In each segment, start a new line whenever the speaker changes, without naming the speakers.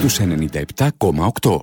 στους 97,8.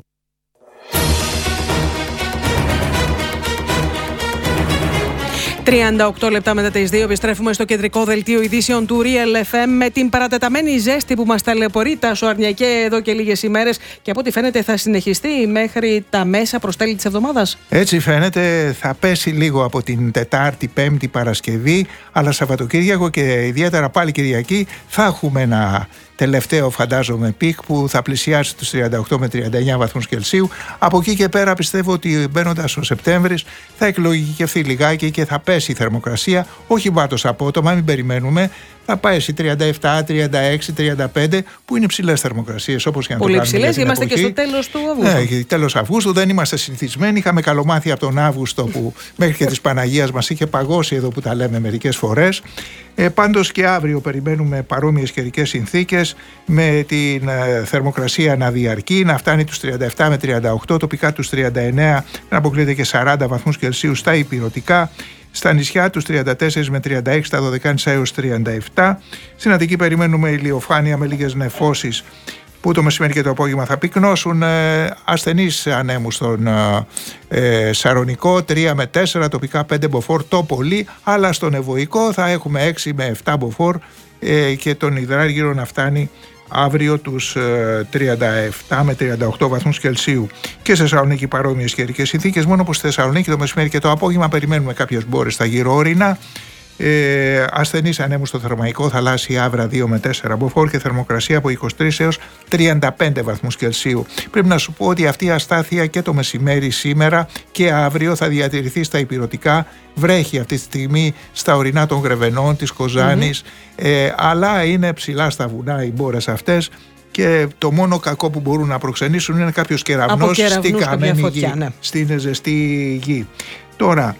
«38 λεπτά μετά τις 2 επιστρέφουμε στο κεντρικό δελτίο ειδήσεων του Real FM με την παρατεταμένη ζέστη που μας ταλαιπωρεί Τάσο Αρνιακέ εδώ και λίγες ημέρες και από ό,τι φαίνεται θα συνεχιστεί μέχρι τα μέσα προς τέλη της εβδομάδας.
Έτσι φαίνεται, θα πέσει λίγο από την Τετάρτη, Πέμπτη, Παρασκευή, αλλά Σαββατοκύριακο και ιδιαίτερα πάλι Κυριακή θα έχουμε ένα τελευταίο φαντάζομαι πικ που θα πλησιάσει τους 38 με 39 βαθμούς Κελσίου. Από εκεί και πέρα πιστεύω ότι μπαίνοντας ο Σεπτέμβρης θα εκλογικευθεί λιγάκι και θα πέσει η θερμοκρασία, όχι βάτος απότομα, μην περιμένουμε. Θα πάει σε 37, 36, 35 που είναι ψηλές θερμοκρασίες όπως και να
πολύ
το κάνουμε.
Πολύ ψηλές, είμαστε και στο τέλος του Αυγούστου.
Ναι, τέλος Αυγούστου, δεν είμαστε συνηθισμένοι. Είχαμε καλομάθει από τον Αύγουστο που μέχρι και της Παναγίας μας είχε παγώσει εδώ που τα λέμε μερικές φορές. Πάντως και αύριο περιμένουμε παρόμοιες καιρικές συνθήκες με την θερμοκρασία να διαρκεί, να φτάνει τους 37 με 38, τοπικά τους 39, να αποκλείεται και 40 βαθμούς Κελσίου στα ηπειρωτικά. Στα νησιά τους 34 με 36, στα Δωδεκάνησα έως 37. Στην Αττική περιμένουμε ηλιοφάνεια με λίγες νεφώσεις που το μεσημέρι και το απόγευμα θα πυκνώσουν. Ασθενείς ανέμους στον Σαρονικό 3 με 4, τοπικά 5 μποφόρ το πολύ, αλλά στον Ευωικό θα έχουμε 6 με 7 μποφόρ και τον Υδράργυρο να φτάνει αύριο τους 37 με 38 βαθμούς Κελσίου. Και σε Θεσσαλονίκη παρόμοιες καιρικές συνθήκες, μόνο που στη Θεσσαλονίκη το μεσημέρι και το απόγευμα περιμένουμε κάποιες μπόρες στα γύρω όρυνα. Ασθενείς ανέμους στο Θερμαϊκό, θαλάσσια άβρα 2 με 4 μποφόρ και θερμοκρασία από 23 έως 35 βαθμούς Κελσίου. Πρέπει να σου πω ότι αυτή η αστάθεια και το μεσημέρι σήμερα και αύριο θα διατηρηθεί στα ηπειρωτικά. Βρέχει αυτή τη στιγμή στα ορεινά των Γρεβενών, της Κοζάνης, αλλά είναι ψηλά στα βουνά οι μπόρες αυτές. Και το μόνο κακό που μπορούν να προξενήσουν είναι κάποιος κεραυνός στη καμένη γη, στην ζεστή γη. Τώρα,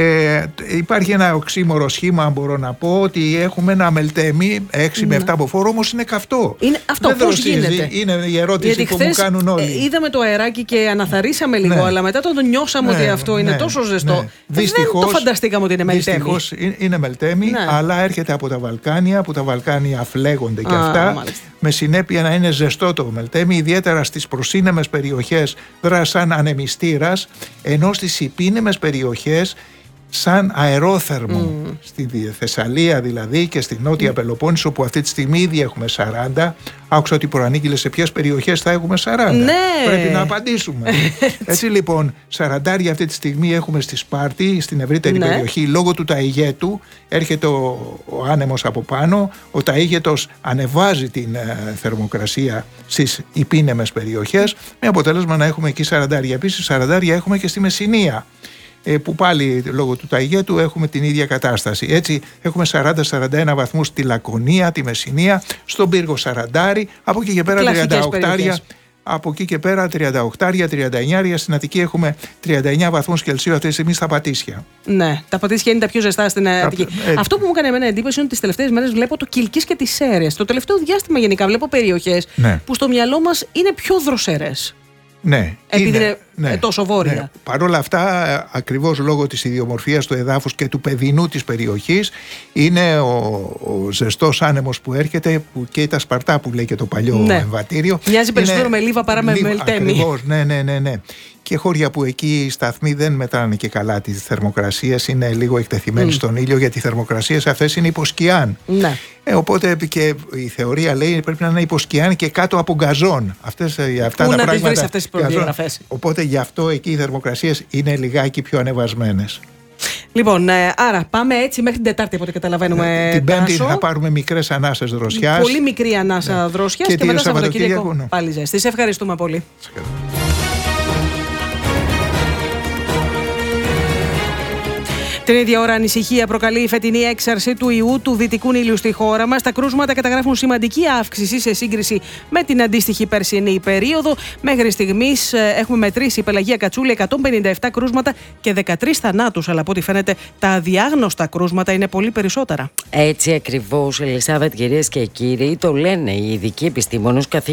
υπάρχει ένα οξύμορο σχήμα, αν μπορώ να πω, ότι έχουμε ένα μελτέμι 6 με 7 μποφόρ, όμως είναι καυτό.
Είναι αυτό, πώς γίνεται?
Είναι η ερώτηση. Γιατί που μου κάνουν όλοι.
Είδαμε το αεράκι και αναθαρρύσαμε λίγο, αλλά μετά το νιώσαμε ότι αυτό είναι τόσο ζεστό.
Δυστυχώς,
δεν το φανταστήκαμε ότι είναι μελτέμι.
Δυστυχώς είναι μελτέμι, αλλά έρχεται από τα Βαλκάνια, που τα Βαλκάνια φλέγονται και αυτά. Μάλιστα. Με συνέπεια να είναι ζεστό το μελτέμι, ιδιαίτερα στις προσύνεμες περιοχές δράσει σαν ανεμιστήρας, ενώ στις υπήνεμες περιοχές σαν αερόθερμο. Στη Θεσσαλία δηλαδή και στη Νότια Πελοπόννησο, που αυτή τη στιγμή ήδη έχουμε 40. Άκουσα ότι προανήγγειλε σε ποιες περιοχές θα έχουμε 40.
Ναι.
Πρέπει να απαντήσουμε. Έτσι λοιπόν, 40 αυτή τη στιγμή έχουμε στη Σπάρτη, στην ευρύτερη περιοχή, λόγω του ταιγέτου. Έρχεται ο άνεμος από πάνω, ο ταίγετος ανεβάζει την θερμοκρασία στις υπήνεμες περιοχές, με αποτέλεσμα να έχουμε εκεί 40. Επίσης 40 έχουμε και στη Μεσσηνία, που πάλι λόγω του ταιγέτου έχουμε την ίδια κατάσταση. Έτσι έχουμε 40-41 βαθμούς στη Λακωνία, τη Μεσσηνία, στον Πύργο 40, από εκεί και πέρα 38. Από εκεί και πέρα 38-39, στην Αττική έχουμε 39 βαθμούς Κελσίου αυτή τη στιγμή στα Πατήσια.
Ναι, τα Πατήσια είναι τα πιο ζεστά στην Αττική. Αυτό που μου έκανε εμένα εντύπωση είναι ότι τις τελευταίες μέρες βλέπω το Κιλκής και τις Σέρρες. Το τελευταίο διάστημα γενικά βλέπω περιοχές που στο μυαλό μας είναι πιο δροσερές.
Ναι,
επειδή είναι τόσο βόρεια.
Ναι. Παρ' όλα αυτά, ακριβώς λόγω της ιδιομορφίας του εδάφους και του παιδινού της περιοχής, είναι ο ζεστός άνεμος που έρχεται, που και τα Σπαρτά που λέει και το παλιό εμβατήριο.
Μοιάζει περισσότερο με λίβα παρά με μελτέμι.
Ακριβώς, ναι. Και χώρια που εκεί οι σταθμοί δεν μετράνε και καλά τις θερμοκρασίες, είναι λίγο εκτεθειμένοι στον ήλιο, γιατί οι θερμοκρασίες αυτές είναι υποσκιάν.
Ναι.
Οπότε και η θεωρία λέει πρέπει να είναι υποσκιάν και κάτω από γκαζόν. Αυτά
πού
τα
να
πράγματα.
Βρεις αυτές τις προδιαγραφές.
Οπότε γι' αυτό εκεί οι θερμοκρασίες είναι λιγάκι πιο ανεβασμένες.
Λοιπόν, άρα πάμε έτσι μέχρι την Τετάρτη, από ό,τι καταλαβαίνουμε.
Την Πέμπτη θα πάρουμε μικρές ανάσες δροσιάς.
Πολύ μικρή ανάσα δροσιάς και μετά Σαββατοκύριακο πάλι ζέστη. Σε ευχαριστούμε πολύ. Την ίδια ώρα ανησυχία προκαλεί η φετινή έξαρση του ιού του δυτικού Νείλιου στη χώρα μας. Τα κρούσματα καταγράφουν σημαντική αύξηση σε σύγκριση με την αντίστοιχη περσινή περίοδο. Μέχρι στιγμής έχουμε μετρήσει η Πελαγία Κατσούλη 157 κρούσματα και 13 θανάτους. Αλλά από ό,τι φαίνεται τα αδιάγνωστα κρούσματα είναι πολύ περισσότερα.
Έτσι ακριβώς, Ελισάβετ, κυρίες και κύριοι, το λένε οι ειδικοί επιστήμονες.